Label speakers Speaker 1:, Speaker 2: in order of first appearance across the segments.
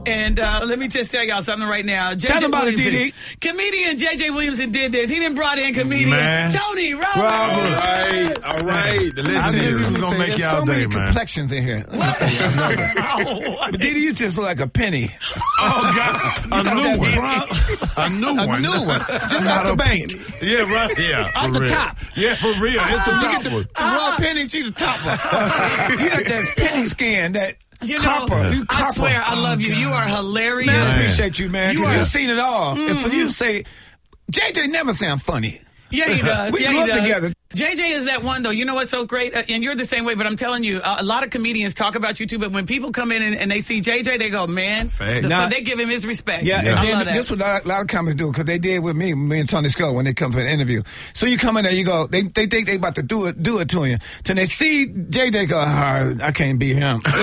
Speaker 1: And let me just tell y'all something right now.
Speaker 2: Tell about it, Didi.
Speaker 1: Comedian J.J. Williamson did this. He done brought in comedian Tony Roberts.
Speaker 3: All right.
Speaker 2: I knew we
Speaker 3: We're going to make y'all
Speaker 2: so
Speaker 3: day,
Speaker 2: many
Speaker 3: man.
Speaker 2: complexions in here. But Didi, you just look like a penny.
Speaker 3: Oh, God. A new one.
Speaker 2: Just out the bank.
Speaker 3: Yeah, right. Yeah.
Speaker 1: Off the top.
Speaker 3: Yeah, for real. It's the top one.
Speaker 2: The raw penny, she the top one. You got that penny skin, that copper. You copper.
Speaker 1: I swear, I love you. You are hilarious.
Speaker 2: Man, I appreciate you, man, because
Speaker 1: You are-
Speaker 2: you've seen it all. And for you to say, JJ never sound funny.
Speaker 1: Yeah, he does.
Speaker 2: We grew up together.
Speaker 1: JJ is that one, though. You know what's so great? And you're the same way, but I'm telling you, a lot of comedians talk about you, too, but when people come in and they see JJ, they go, man. So they give him his respect.
Speaker 2: Yeah,
Speaker 1: I
Speaker 2: and
Speaker 1: love
Speaker 2: then
Speaker 1: that.
Speaker 2: this is what a lot of comics do, because they did with me and Tony Scott when they come for an interview. So you come in there, you go, they think they about to do it to you. Till they see JJ go, I can't beat him. So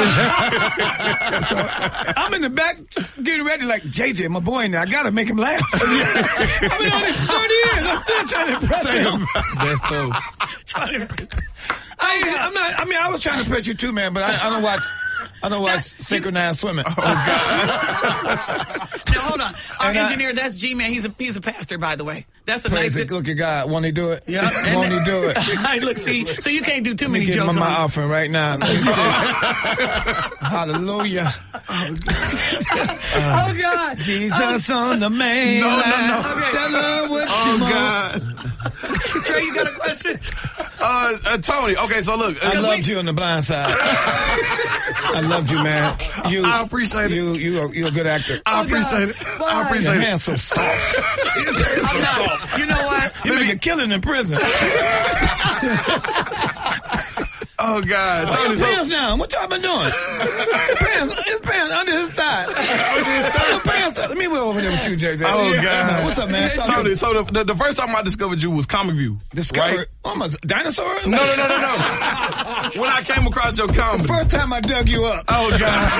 Speaker 2: I'm in the back getting ready like, JJ, my boy now, I got to make him laugh. I've been on this 30 years. I'm still trying to impress him.
Speaker 3: That's dope.
Speaker 2: I was trying to impress you too, man, but I don't watch synchronized swimming.
Speaker 1: Now, hold on. Our engineer, that's G-Man. He's a pastor, by the way. That's a
Speaker 2: Praise
Speaker 1: nice...
Speaker 2: look at God. Won't he do it?
Speaker 1: Yeah.
Speaker 2: Won't he do it?
Speaker 1: Look, see, so you can't do too many
Speaker 2: Give
Speaker 1: jokes
Speaker 2: him my
Speaker 1: on
Speaker 2: offering right now. Hallelujah.
Speaker 1: Oh, God.
Speaker 2: Jesus on the main line.
Speaker 1: Okay.
Speaker 2: Tell her what
Speaker 3: Oh,
Speaker 2: you want.
Speaker 3: God.
Speaker 1: Trey, you got a question?
Speaker 3: Tony, okay, so look.
Speaker 2: I loved you on The Blind Side. I loved you, man.
Speaker 3: I appreciate it.
Speaker 2: You're a good actor.
Speaker 3: I appreciate it. I
Speaker 2: Your
Speaker 3: appreciate it.
Speaker 2: hand's so soft.
Speaker 1: I'm not. You know what?
Speaker 2: You make a killing in prison.
Speaker 3: Oh, God. Tony,
Speaker 2: His pants down. What y'all been doing? His pants under his thigh. Let me go over there with you, JJ.
Speaker 3: Oh, God.
Speaker 2: What's up, man?
Speaker 3: Tony, so the first time I discovered you was Comic View.
Speaker 2: Discovered?
Speaker 3: Right?
Speaker 2: I'm a dinosaur?
Speaker 3: No. When I came across your comedy.
Speaker 2: First time I dug you up.
Speaker 3: Oh, God.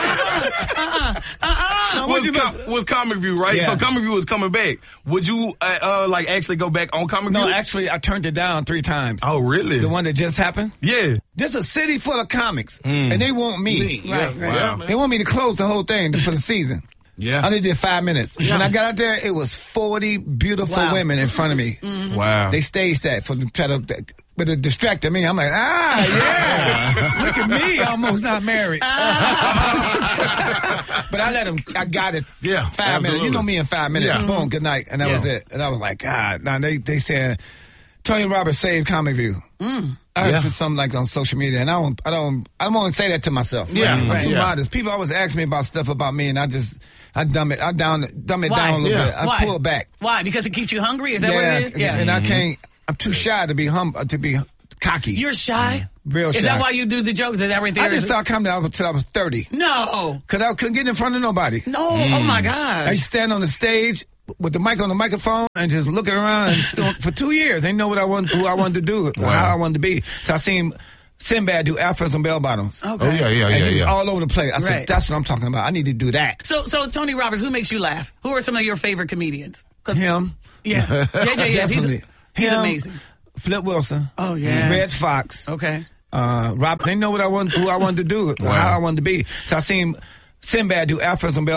Speaker 2: Was
Speaker 3: Was Comic View, right?
Speaker 2: Yeah.
Speaker 3: So Comic View is coming back. Would you actually go back on Comic View?
Speaker 2: No, actually, I turned it down 3 times.
Speaker 3: Oh, really?
Speaker 2: The one that just happened?
Speaker 3: Yeah.
Speaker 2: There's a city full of comics, and they want me.
Speaker 1: Right.
Speaker 3: Wow.
Speaker 2: They want me to close the whole thing for the season.
Speaker 3: Yeah.
Speaker 2: I only did 5 minutes. When I got out there, it was 40 beautiful women in front of me.
Speaker 3: Wow.
Speaker 2: They staged that to distract me. I'm like, yeah. Look at me, almost not married. But I let them, I got it.
Speaker 3: Yeah,
Speaker 2: 5 minutes. You know me in 5 minutes.
Speaker 3: Yeah.
Speaker 2: Boom, good night. And that was it. And I was like, God. Now they said, Tony Roberts saved Comic View. I heard something like on social media, and I don't say that to myself.
Speaker 3: Yeah.
Speaker 2: I'm too
Speaker 3: Yeah.
Speaker 2: modest. People always ask me about stuff about me, and I dumb it down a little bit. I pull it back.
Speaker 1: Why? Because it keeps you hungry? Is that what it is? Yeah.
Speaker 2: And I can't. I'm too shy to be cocky.
Speaker 1: You're shy?
Speaker 2: Real shy.
Speaker 1: Is that why you do the jokes? Is that right there?
Speaker 2: I didn't start comedy until I was 30.
Speaker 1: No.
Speaker 2: Because I couldn't get in front of nobody.
Speaker 1: No. Oh, my
Speaker 2: I
Speaker 1: God.
Speaker 2: used to stand on the stage with the mic on the microphone and just looking around. And for 2 years, they know who I wanted to do, how I wanted to be. So I seen Sinbad do Afros and bell bottoms.
Speaker 1: Okay.
Speaker 3: Oh, yeah.
Speaker 2: And he was all over the place. I said,
Speaker 1: Right.
Speaker 2: that's what I'm talking about. I need to do that.
Speaker 1: So Tony Roberts, who makes you laugh? Who are some of your favorite comedians?
Speaker 2: Him.
Speaker 1: Yeah. JJ, yes,
Speaker 2: Definitely.
Speaker 1: he's
Speaker 2: Him,
Speaker 1: amazing.
Speaker 2: Flip Wilson.
Speaker 1: Oh, yeah.
Speaker 2: Reg Fox.
Speaker 1: Okay.
Speaker 2: Rob, they know who I wanted to do, how I wanted to be. So I seen Sinbad do Afros and bell